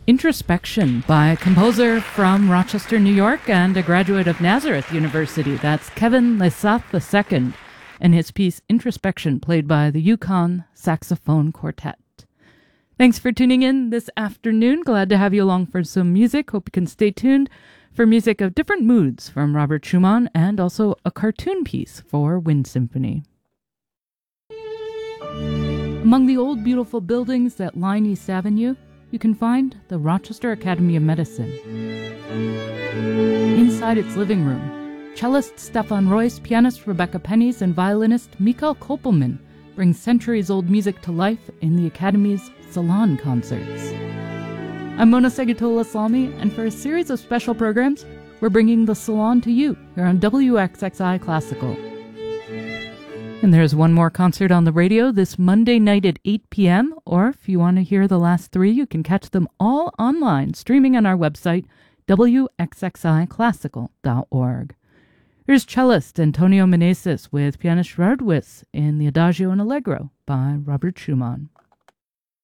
Introspection by a composer from Rochester, New York, and a graduate of Nazareth University. That's Kevin Lesat II, and his piece Introspection, played by the Yukon Saxophone Quartet. Thanks for tuning in this afternoon. Glad to have you along for some music. Hope you can stay tuned for music of different moods from Robert Schumann, and also a cartoon piece for Wind Symphony. Among the old beautiful buildings that line East Avenue, you can find the Rochester Academy of Medicine. Inside its living room, cellist Stefan Royce, pianist Rebecca Pennies, and violinist Mikhail Kopelman bring centuries-old music to life in the Academy's Salon Concerts. I'm Mona Segatola-Salmi, and for a series of special programs, we're bringing the Salon to you here on WXXI Classical. And there's one more concert on the radio this Monday night at 8 p.m., or if you want to hear the last three, you can catch them all online, streaming on our website, wxxiclassical.org. Here's cellist Antonio Meneses with pianist Gerard Wyss in the Adagio and Allegro by Robert Schumann.